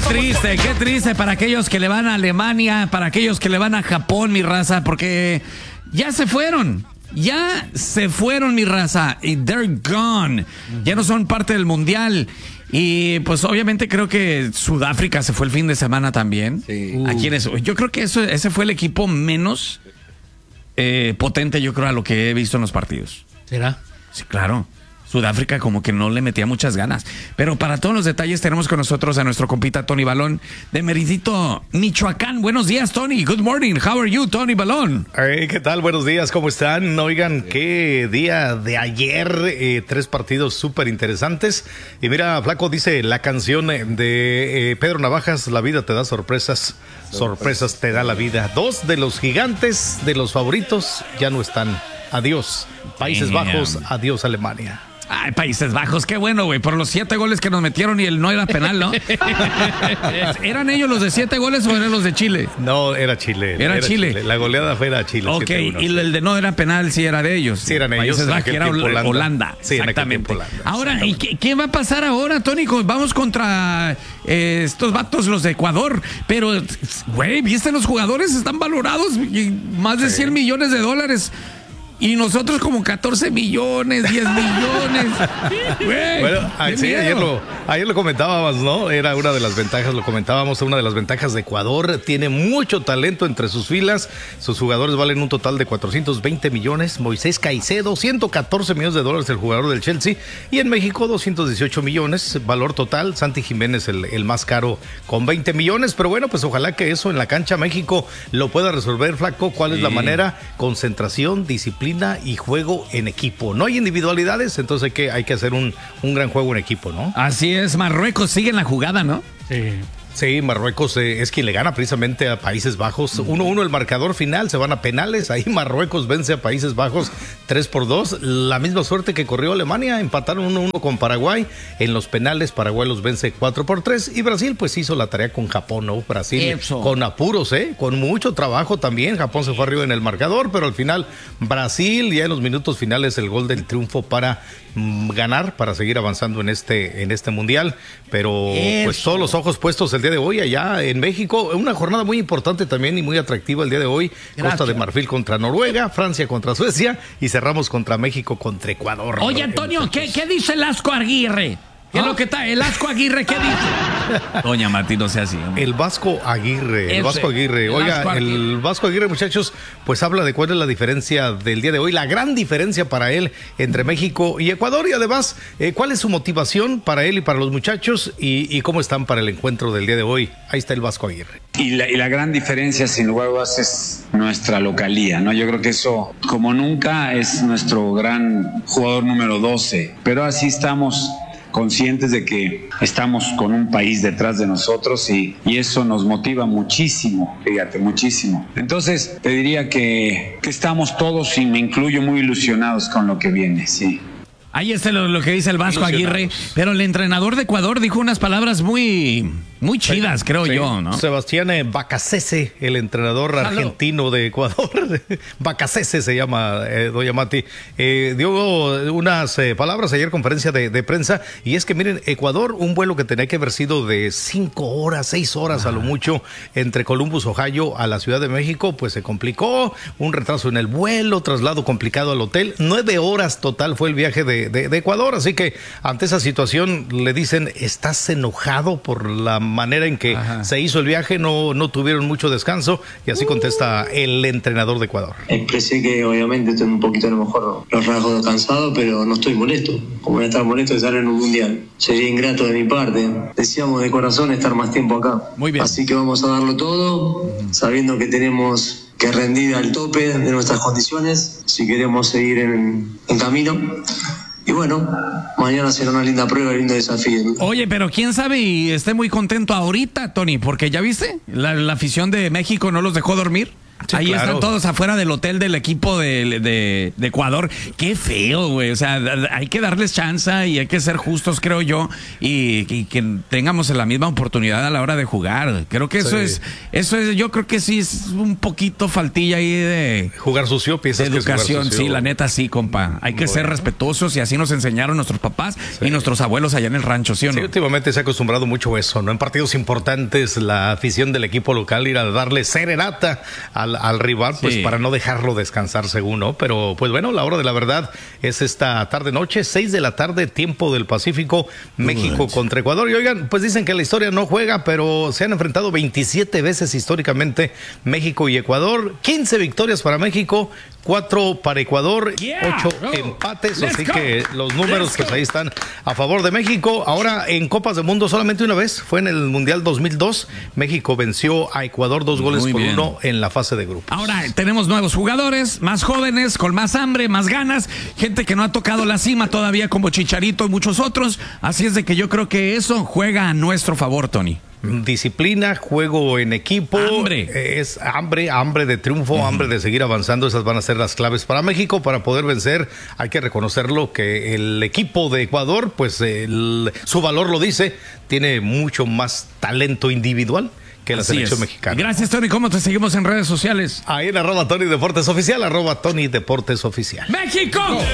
qué triste para aquellos que le van a Alemania, para aquellos que le van a Japón, mi raza, porque ya se fueron. Ya se fueron, mi raza, y they're gone. Ya no son parte del mundial. Y pues obviamente creo que Sudáfrica se fue el fin de semana también. Sí. Yo creo que ese fue el equipo menos potente, yo creo, a lo que he visto en los partidos. ¿Será? Sí, claro. Sudáfrica como que no le metía muchas ganas. Pero para todos los detalles tenemos con nosotros a nuestro compita Tony Balón de Meridito, Michoacán. Buenos días, Tony. Good morning. How are you, Tony Balón? Hey, ¿qué tal? Buenos días. ¿Cómo están? Oigan, qué día de ayer. 3 partidos súper interesantes. Y mira, Flaco, dice la canción de Pedro Navajas, la vida te da sorpresas. Sorpresas te da la vida. 2 de los gigantes, de los favoritos, ya no están. Adiós. Países Bajos, adiós Alemania. Ay, Países Bajos, qué bueno, güey. Por los 7 goles que nos metieron y el no era penal, ¿no? ¿Eran ellos los de 7 goles o eran los de Chile? No, era Chile. Era Chile. La goleada fue a Chile. Ok, 7-1, y el de no era penal sí era de ellos. Sí, eran ellos. Países Bajos, que era Holanda. Sí, exactamente. Holanda. Ahora, ¿y qué va a pasar ahora, Tony? Vamos contra estos vatos, los de Ecuador. Pero, güey, ¿viste los jugadores? Están valorados más de 100 millones de dólares. Y nosotros como 14 millones, 10 millones. Güey, bueno, sí, ayer lo comentábamos, ¿no? Era una de las ventajas, lo comentábamos, una de las ventajas de Ecuador. Tiene mucho talento entre sus filas. Sus jugadores valen un total de 420 millones. Moisés Caicedo, 114 millones de dólares el jugador del Chelsea. Y en México, 218 millones. Valor total, Santi Jiménez el más caro con 20 millones. Pero bueno, pues ojalá que eso en la cancha México lo pueda resolver, Flaco. ¿Cuál es la manera? Concentración, disciplina y juego en equipo. No hay individualidades, entonces hay que hacer un gran juego en equipo, ¿no? Así es, Marruecos sigue en la jugada, ¿no? Sí. Sí, Marruecos es quien le gana precisamente a Países Bajos. 1-1 el marcador final, se van a penales. Ahí Marruecos vence a Países Bajos 3-2. La misma suerte que corrió Alemania, empataron 1-1 con Paraguay. En los penales Paraguay los vence 4-3. Y Brasil pues hizo la tarea con Japón, ¿no? Brasil con apuros, con mucho trabajo también. Japón se fue arriba en el marcador, pero al final Brasil ya en los minutos finales el gol del triunfo para ganar, para seguir avanzando en este mundial. Pero pues todos los ojos puestos el día de hoy allá en México, una jornada muy importante también y muy atractiva el día de hoy. Gracias. Costa de Marfil contra Noruega, Francia contra Suecia y cerramos contra México contra Ecuador. Oye, Antonio, ¿qué dice el Asco Aguirre? ¿Qué es lo que está? ¿El Asco Aguirre qué dice? Doña Martín, no sea así. Hombre. El Vasco Aguirre. Oiga, el Vasco Aguirre, muchachos, pues habla de cuál es la diferencia del día de hoy, la gran diferencia para él entre México y Ecuador y además, cuál es su motivación para él y para los muchachos y cómo están para el encuentro del día de hoy. Ahí está el Vasco Aguirre. Y la gran diferencia, sin lugar a dudas, es nuestra localía, ¿no? Yo creo que eso, como nunca, es nuestro gran jugador número 12, pero así estamos conscientes de que estamos con un país detrás de nosotros y eso nos motiva muchísimo, fíjate, muchísimo. Entonces, te diría que estamos todos, y me incluyo, muy ilusionados con lo que viene, sí. Ahí está lo que dice el Vasco Aguirre, pero el entrenador de Ecuador dijo unas palabras muy chidas, creo yo, ¿no? Sebastián Bacasese, el entrenador argentino de Ecuador. Bacasese se llama, doña Mati. Dio unas palabras ayer, conferencia de prensa, y es que miren, Ecuador, un vuelo que tenía que haber sido de 5 horas, 6 horas a lo mucho, entre Columbus, Ohio, a la Ciudad de México, pues se complicó, un retraso en el vuelo, traslado complicado al hotel, 9 horas total fue el viaje de Ecuador, así que ante esa situación le dicen, ¿estás enojado por la manera en que se hizo el viaje? No tuvieron mucho descanso y así contesta el entrenador de Ecuador. Expresé que obviamente estoy un poquito a lo mejor los rasgos cansado, pero no estoy molesto. Como no estar molesto de estar en un mundial, sería ingrato de mi parte. Deseamos de corazón estar más tiempo acá. Muy bien. Así que vamos a darlo todo, sabiendo que tenemos que rendir al tope de nuestras condiciones si queremos seguir en camino. Y bueno, mañana será una linda prueba, un lindo desafío. Oye, pero quién sabe y esté muy contento ahorita, Tony, porque ya viste, la afición de México no los dejó dormir. Sí, ahí claro. están todos afuera del hotel del equipo de Ecuador. Qué feo, güey. O sea, hay que darles chance y hay que ser justos, creo yo, y que tengamos la misma oportunidad a la hora de jugar. Creo que eso es, yo creo que sí es un poquito faltilla ahí de jugar sucio, piensas de educación. que es jugar sucio. Sí, la neta sí, compa. Hay que ser respetuosos y así nos enseñaron nuestros papás y nuestros abuelos allá en el rancho, ¿sí o no? Sí, últimamente se ha acostumbrado mucho eso, ¿no? En partidos importantes, la afición del equipo local ir a darle serenata al rival, pues para no dejarlo descansar según, ¿no? Pero pues bueno, la hora de la verdad es esta tarde-noche, 6 de la tarde, tiempo del Pacífico, México contra Ecuador. Y oigan, pues dicen que la historia no juega, pero se han enfrentado 27 veces históricamente México y Ecuador, 15 victorias para México, 4 para Ecuador, 8 empates, así que los números pues ahí están a favor de México. Ahora en Copas del Mundo solamente una vez, fue en el Mundial 2002, México venció a Ecuador 2 goles por 1 en la fase de grupos. Ahora tenemos nuevos jugadores, más jóvenes, con más hambre, más ganas, gente que no ha tocado la cima todavía como Chicharito y muchos otros, así es de que yo creo que eso juega a nuestro favor, Tony. Disciplina, juego en equipo, es hambre de triunfo, hambre de seguir avanzando. Esas van a ser las claves para México para poder vencer. Hay que reconocerlo que el equipo de Ecuador, pues su valor lo dice, tiene mucho más talento individual que la selección mexicana. Gracias, Tony. ¿Cómo te seguimos en redes sociales? Ahí en @Tony Deportes Oficial, @Tony Deportes Oficial. ¡México!